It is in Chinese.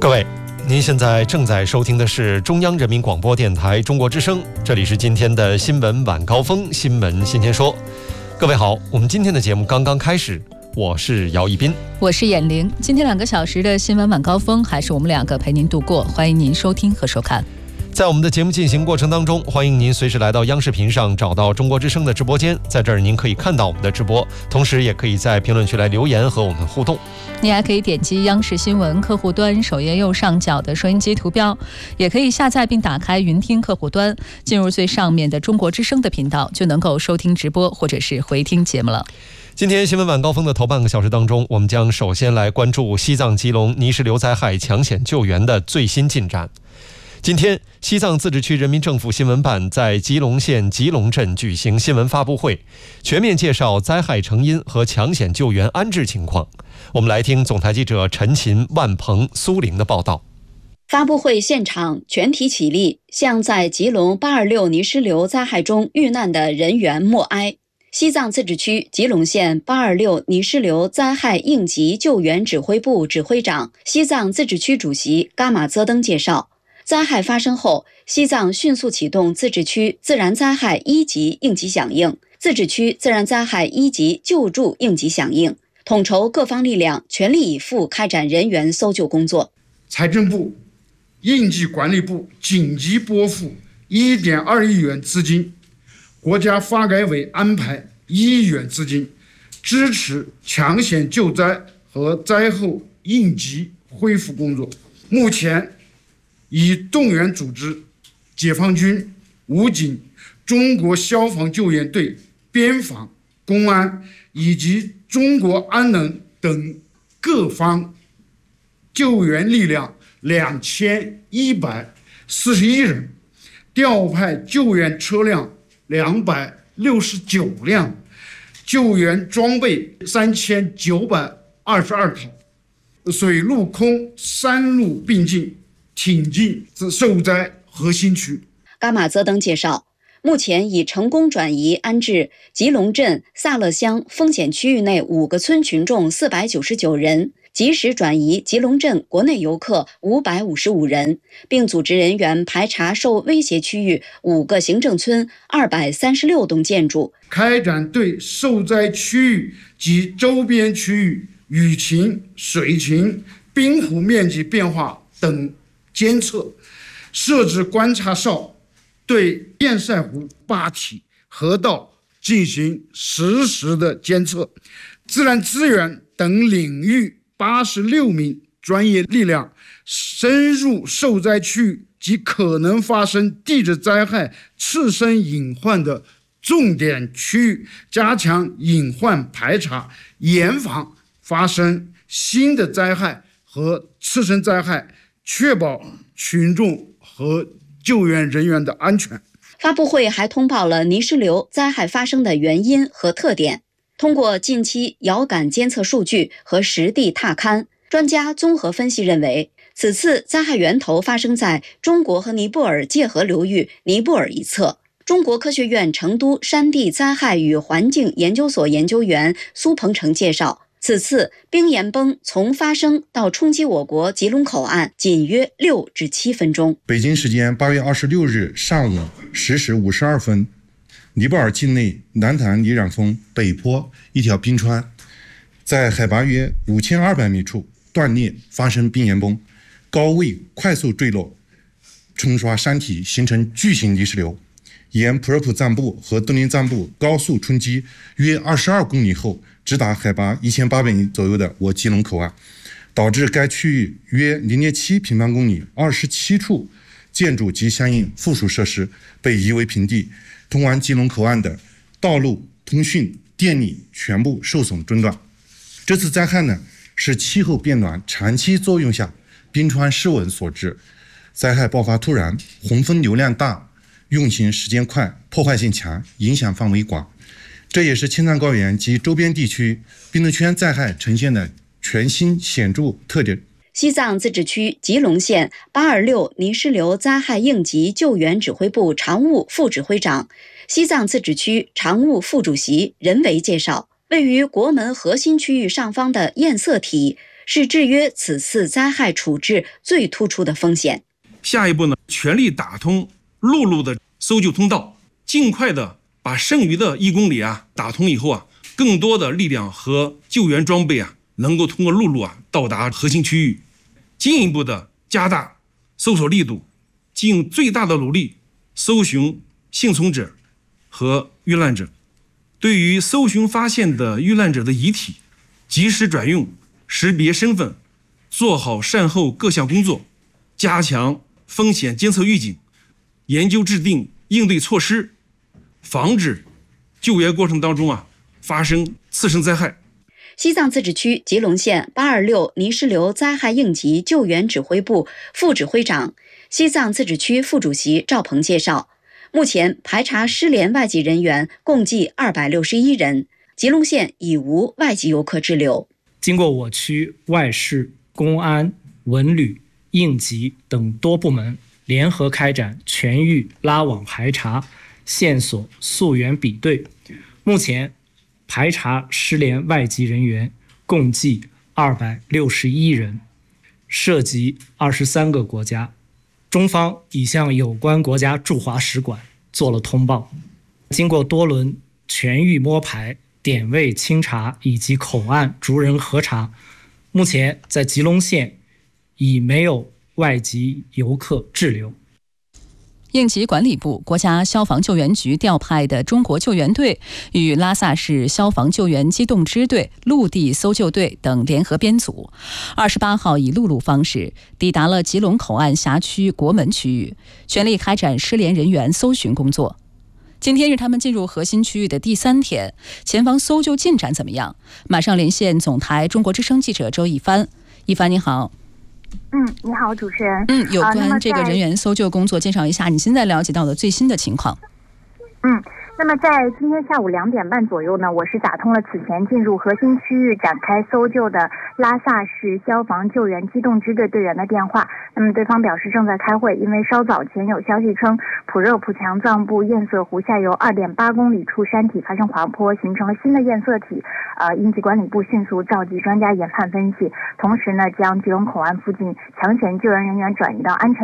各位，您现在正在收听的是中央人民广播电台中国之声，这里是今天的新闻晚高峰，新闻新鲜说。各位好，我们今天的节目刚刚开始，我是姚一斌， 我是闫玲。今天2个小时的新闻晚高峰，还是我们2个陪您度过，欢迎您收听和收看。 在我们的节目进行过程当中，欢迎您随时来到央视频上找到中国之声的直播间，在这儿您可以看到我们的直播，同时也可以在评论区来留言和我们互动。 你还可以点击央视新闻客户端首页右上角的收音机图标，也可以下载并打开云听客户端，进入最上面的中国之声的频道，就能够收听直播或者是回听节目了。 今天新闻晚高峰的头半个小时当中，我们将首先来关注西藏吉隆泥石流灾害抢险救援的最新进展。今天，西藏自治区人民政府新闻办在吉隆县吉隆镇举行新闻发布会，全面介绍灾害成因和抢险救援安置情况。我们来听总台记者陈琴、万鹏、苏玲的报道。 发布会现场全体起立，向在吉隆826泥石流灾害中遇难的人员默哀。西藏自治区吉隆县826泥石流灾害应急救援指挥部指挥长、西藏自治区主席噶玛泽登介绍，灾害发生后，西藏迅速启动自治区自然灾害1级应急响应、自治区自然灾害1级救助应急响应，统筹各方力量，全力以赴开展人员搜救工作。 财政部、应急管理部紧急拨付1.2亿元资金，国家发改委安排1亿元资金，支持抢险救灾和灾后应急恢复工作。目前已动员组织解放军、武警、中国消防救援队、边防、公安以及中国安能等各方救援力量2141人，调派救援车辆269辆，救援装备3922套，水陆空3路并进，挺进受灾核心区。 噶玛泽登介绍，目前已成功转移安置吉隆镇萨勒乡风险区域内5个村群众499人，及时转移吉隆镇国内游客555人，并组织人员排查受威胁区域5个行政村236栋建筑， 开展对受灾区域及周边区域雨情、水情、冰湖面积变化等监测，设置观察哨，对堰塞湖、坝体、河道进行实时的监测。自然资源等领域86名专业力量深入受灾区域及可能发生地质灾害次生隐患的重点区域，加强隐患排查，严防发生新的灾害和次生灾害，确保群众和救援人员的安全。 发布会还通报了泥石流灾害发生的原因和特点。通过近期遥感监测数据和实地踏勘，专家综合分析认为，此次灾害源头发生在中国和尼泊尔界河流域尼泊尔一侧。中国科学院成都山地灾害与环境研究所研究员苏鹏程介绍，此次冰岩崩从发生到冲击我国吉隆口岸仅约6至7分钟。 北京时间8月26日上午10时52分，尼泊尔境内南坛里壤峰北坡一条冰川在海拔约5200米处断裂，发生冰岩崩，高位快速坠落，冲刷山体，形成巨型泥石流，沿普热普赞布和敦林赞布高速冲击约22公里后，直达海拔1800米左右的我吉隆口岸，导致该区域约0.7平方公里27处建筑及相应附属设施被夷为平地，通往吉隆口岸的道路、通讯、电力全部受损中断。这次灾害呢，是气候变暖长期作用下冰川失稳所致，灾害爆发突然，洪峰流量大，运行时间快，破坏性强，影响范围广。这也是青藏高原及周边地区冰冻圈灾害呈现的全新显著特点。 西藏自治区吉隆县826泥石流灾害应急救援指挥部常务副指挥长、西藏自治区常务副主席任维介绍，位于国门核心区域上方的堰塞体是制约此次灾害处置最突出的风险。 下一步呢，全力打通陆路的搜救通道，尽快的把剩余的1公里打通以后更多的力量和救援装备能够通过陆路到达核心区域，进一步的加大搜索力度，尽最大的努力搜寻幸存者和遇难者。对于搜寻发现的遇难者的遗体，及时转运、识别身份，做好善后各项工作，加强风险监测预警，研究制定应对措施，防止救援过程当中发生次生灾害。 西藏自治区吉隆县826泥石流灾害应急救援指挥部副指挥长、西藏自治区副主席赵鹏介绍，目前排查失联外籍人员共计261人，吉隆县已无外籍游客滞留。 经过我区外事、公安、文旅、应急等多部门联合开展全域拉网排查、线索溯源比对，目前排查失联外籍人员共计261人，涉及23个国家。中方已向有关国家驻华使馆做了通报。经过多轮全域摸排、点位清查以及口岸逐人核查，目前在吉隆县已没有外籍游客滞留。 应急管理部、国家消防救援局调派的中国救援队与拉萨市消防救援机动支队、陆地搜救队等联合编组，28号以陆路方式抵达了吉隆口岸辖区国门区域，全力开展失联人员搜寻工作。今天是他们进入核心区域的第3天，前方搜救进展怎么样？马上连线总台中国之声记者周一帆。一帆，你好。 你好，主持人。 有关这个人员搜救工作，介绍一下你现在了解到的最新的情况。 那么在今天下午2点半左右呢，我是打通了此前进入核心区域展开搜救的拉萨市消防救援机动支队队员的电话。那么对方表示正在开会，因为稍早前有消息称普热普强藏部堰塞湖下游2.8公里处山体发生滑坡，形成了新的堰塞体。应急管理部迅速召集专家研判分析，同时呢将吉隆口岸附近抢险救援人员转移到安全